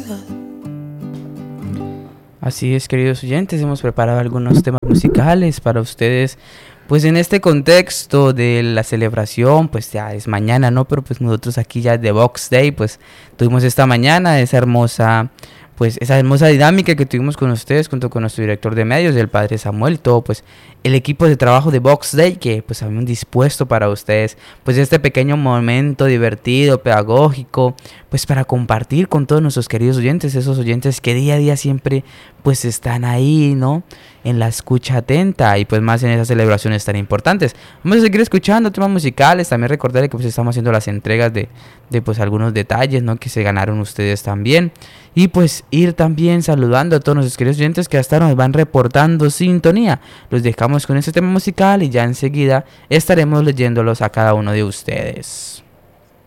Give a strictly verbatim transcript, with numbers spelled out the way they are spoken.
Así es, queridos oyentes, hemos preparado algunos temas musicales para ustedes, pues en este contexto de la celebración, pues ya es mañana, ¿no? Pero pues nosotros aquí ya de Box Day, pues tuvimos esta mañana esa hermosa, pues esa hermosa dinámica que tuvimos con ustedes junto con nuestro director de medios, el padre Samuel, todo pues el equipo de trabajo de Box Day que pues habían dispuesto para ustedes, pues este pequeño momento divertido, pedagógico, pues para compartir con todos nuestros queridos oyentes, esos oyentes que día a día siempre pues están ahí, ¿no? En la escucha atenta y pues más en esas celebraciones tan importantes. Vamos a seguir escuchando temas musicales, también recordarle que pues estamos haciendo las entregas de, de pues algunos detalles, ¿no? Que se ganaron ustedes también. Y pues ir también saludando a todos nuestros queridos oyentes que hasta ahora nos van reportando sintonía. Los dejamos con este tema musical y ya enseguida estaremos leyéndolos a cada uno de ustedes.